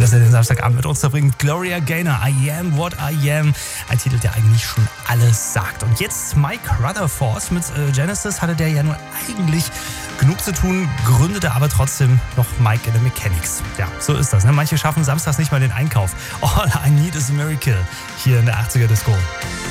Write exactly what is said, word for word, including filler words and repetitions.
dass er den Samstagabend mit uns verbringt. Gloria Gaynor, I Am What I Am. Ein Titel, der eigentlich schon alles sagt. Und jetzt Mike Rutherford mit äh, Genesis hatte der ja nur eigentlich genug zu tun, gründete aber trotzdem noch Mike and the Mechanics. Ja, so ist das. Ne? Manche schaffen samstags nicht mal den Einkauf. All I Need is a Miracle hier in der achtziger Disco.